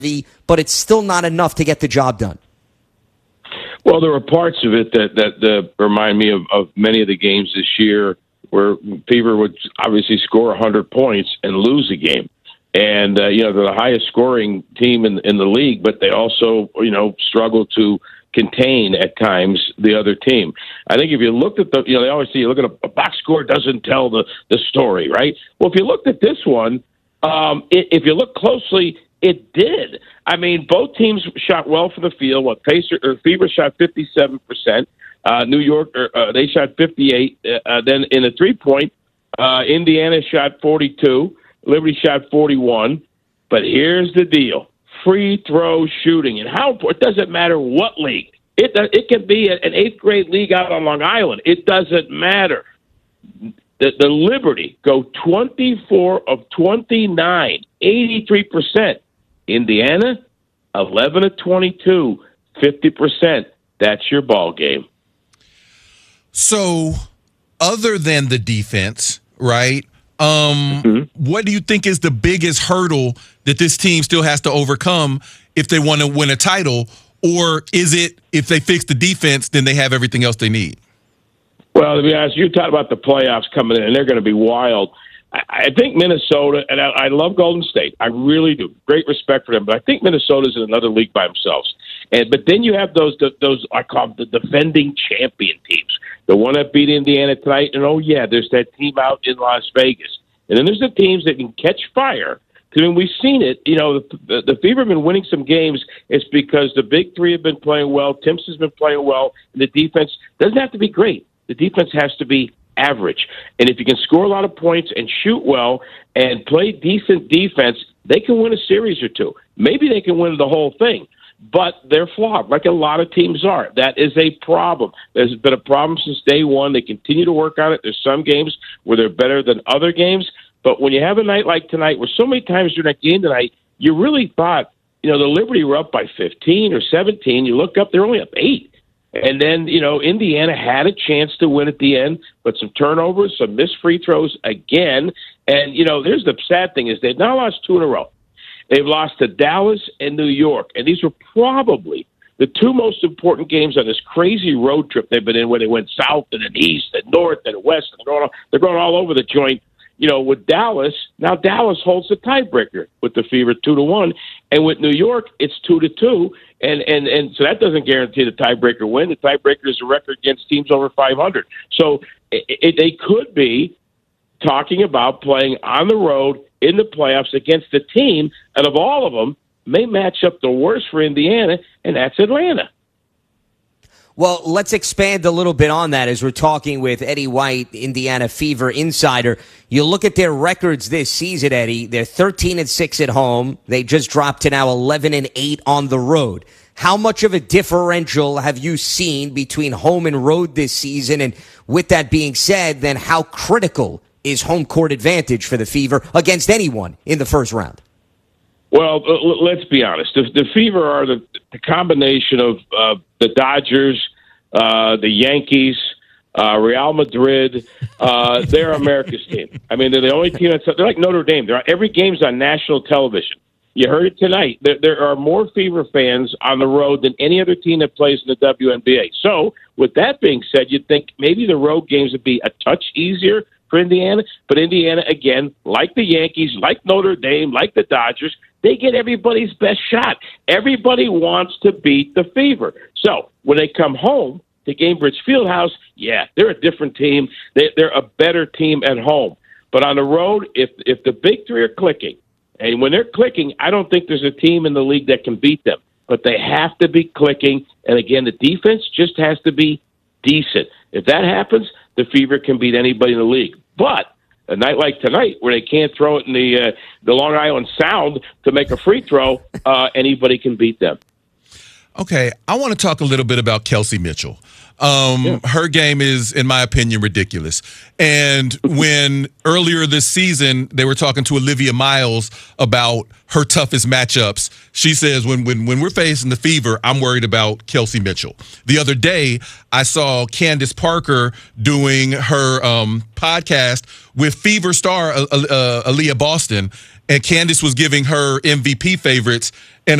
but it's still not enough to get the job done. Well, there were parts of it that remind me of many of the games this year where Fever would obviously score 100 points and lose a game. And, they're the highest scoring team in the league, but they also, struggle to contain at times the other team. I think if you looked at they always say you look at a box score doesn't tell the story, right? Well, if you looked at this one, if you look closely, it did. I mean, both teams shot well from the field. Fever shot 57%. New York, they shot 58. Then in a 3-point, Indiana shot 42. Liberty shot 41. But here's the deal. Free throw shooting. And it doesn't matter what league. It can be an 8th grade league out on Long Island. It doesn't matter. The Liberty go 24 of 29, 83%. Indiana, 11 of 22, 50%. That's your ball game. So, other than the defense, right? What do you think is the biggest hurdle that this team still has to overcome if they want to win a title? Or is it if they fix the defense, then they have everything else they need? Well, to be honest, you talk about the playoffs coming in, and they're going to be wild. I think Minnesota, and I love Golden State. I really do. Great respect for them. But I think Minnesota's in another league by themselves. But then you have those I call them the defending champion teams. The one that beat Indiana tonight. And, there's that team out in Las Vegas. And then there's the teams that can catch fire. I mean, we've seen it. The Fever have been winning some games. It's because the big three have been playing well. Timpson's been playing well. And the defense doesn't have to be great. The defense has to be average. And if you can score a lot of points and shoot well and play decent defense, they can win a series or two. Maybe they can win the whole thing, but they're flawed, like a lot of teams are. That is a problem. There's been a problem since day one. They continue to work on it. There's some games where they're better than other games, but when you have a night like tonight, where so many times during that game tonight, you really thought, the Liberty were up by 15 or 17. You look up, they're only up 8. And then, Indiana had a chance to win at the end, but some turnovers, some missed free throws again. And, there's the sad thing is they've now lost 2 in a row. They've lost to Dallas and New York. And these were probably the 2 most important games on this crazy road trip they've been in, where they went south and then east and north and west. And they're going all over the joint. With Dallas, now Dallas holds the tiebreaker with the Fever 2-1, and with New York, it's 2-2, and so that doesn't guarantee the tiebreaker win. The tiebreaker is a record against teams over 500. So they could be talking about playing on the road in the playoffs against a team, and of all of them, may match up the worst for Indiana, and that's Atlanta. Well, let's expand a little bit on that as we're talking with Eddie White, Indiana Fever insider. You look at their records this season, Eddie. They're 13-6 at home. They just dropped to now 11-8 on the road. How much of a differential have you seen between home and road this season? And with that being said, then how critical is home court advantage for the Fever against anyone in the first round? Well, let's be honest. The Fever are the combination of the Dodgers, the Yankees, Real Madrid. They're America's team. I mean, they're the only team they're like Notre Dame. Every game's on national television. You heard it tonight. There are more Fever fans on the road than any other team that plays in the WNBA. So, with that being said, you'd think maybe the road games would be a touch easier for Indiana. But Indiana, again, like the Yankees, like Notre Dame, like the Dodgers, they get everybody's best shot. Everybody wants to beat the Fever. So when they come home to Gainbridge Fieldhouse, they're a different team. They're a better team at home. But on the road, if the big three are clicking, and when they're clicking, I don't think there's a team in the league that can beat them. But they have to be clicking. And again, the defense just has to be decent. If that happens, the Fever can beat anybody in the league. But a night like tonight, where they can't throw it in the Long Island Sound to make a free throw, anybody can beat them. Okay, I want to talk a little bit about Kelsey Mitchell. Her game is, in my opinion, ridiculous. And when earlier this season they were talking to Olivia Miles about her toughest matchups, she says, when we're facing the Fever, I'm worried about Kelsey Mitchell. The other day, I saw Candace Parker doing her podcast with Fever star Aaliyah Boston, and Candace was giving her MVP favorites.